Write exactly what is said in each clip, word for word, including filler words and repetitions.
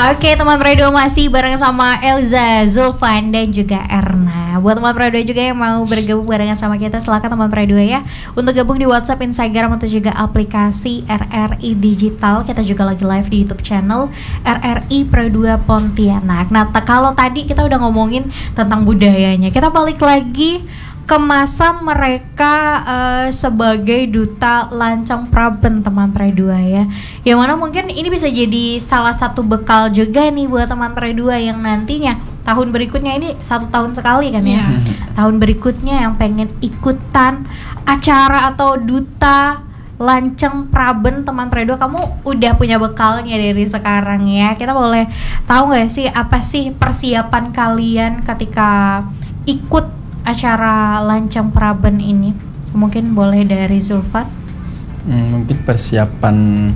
Oke, teman Predo masih bareng sama Elza, Zulfan dan juga Erna. Buat teman Predo juga yang mau bergabung barengan sama kita, silakan teman Predo ya untuk gabung di WhatsApp, Instagram atau juga aplikasi R R I Digital. Kita juga lagi live di YouTube channel R R I Pro dua Pontianak. Nah, t- kalau tadi kita udah ngomongin tentang budayanya, kita balik lagi ke masa mereka uh, sebagai duta Lancang Praben, teman Predua ya. Yang mana mungkin ini bisa jadi salah satu bekal juga nih buat teman Predua yang nantinya tahun berikutnya, ini satu tahun sekali kan ya. Yeah. Tahun berikutnya yang pengen ikutan acara atau duta Lancang Praben, teman Predua, kamu udah punya bekalnya dari sekarang ya. Kita boleh tahu nggak sih apa sih persiapan kalian ketika ikut acara Lancang Praben ini? Mungkin boleh dari Zulfan. Hmm, mungkin persiapan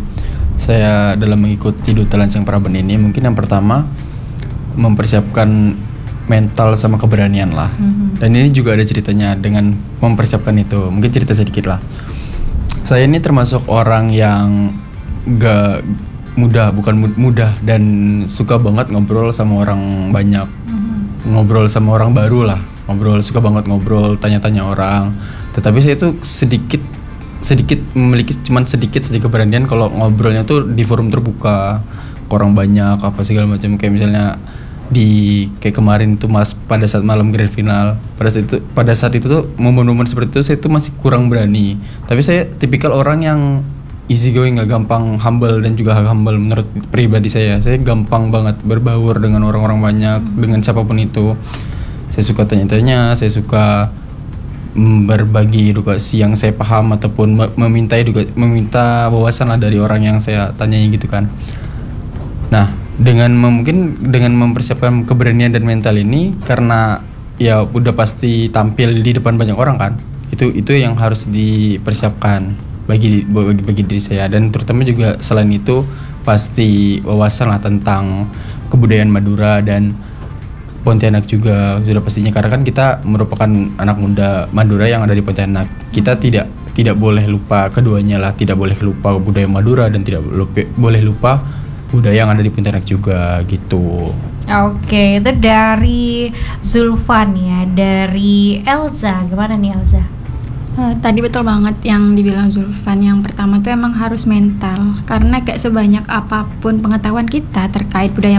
saya dalam mengikuti duta Lancang Praben ini, mungkin yang pertama mempersiapkan mental sama keberanian lah. Mm-hmm. Dan ini juga ada ceritanya dengan mempersiapkan itu. Mungkin cerita sedikit lah. Saya ini termasuk orang yang gak mudah, bukan mudah, dan suka banget ngobrol sama orang banyak. Mm-hmm. Ngobrol sama orang baru lah. Ngobrol, suka banget ngobrol, tanya-tanya orang. Tetapi saya itu sedikit sedikit memiliki cuman sedikit saja keberanian kalau ngobrolnya tuh di forum terbuka, orang banyak apa segala macam, kayak misalnya di kayak kemarin itu Mas pada saat malam grand final. Pada saat itu pada saat itu tuh momen-momen seperti itu saya tuh masih kurang berani. Tapi saya tipikal orang yang easy going, gak gampang, humble dan juga humble menurut pribadi saya. Saya gampang banget berbaur dengan orang-orang banyak, dengan siapapun itu. Saya suka tanya-tanya, saya suka mm, berbagi edukasi yang saya paham ataupun meminta eduka, meminta wawasan lah dari orang yang saya tanyai gitu kan. Nah, dengan mungkin dengan mempersiapkan keberanian dan mental ini, karena ya udah pasti tampil di depan banyak orang kan, itu itu yang harus dipersiapkan bagi bagi, bagi diri saya, dan terutama juga selain itu pasti wawasan lah tentang kebudayaan Madura dan Pontianak juga sudah pastinya, karena kan kita merupakan anak muda Madura yang ada di Pontianak. Kita tidak tidak boleh lupa keduanya lah, tidak boleh lupa budaya Madura dan tidak lupa, boleh lupa budaya yang ada di Pontianak juga gitu. Oke, itu dari Zulfan ya. Dari Elza, gimana nih Elza? Uh, tadi betul banget yang dibilang Zulfan. Yang pertama tuh emang harus mental, karena gak sebanyak apapun pengetahuan kita terkait budaya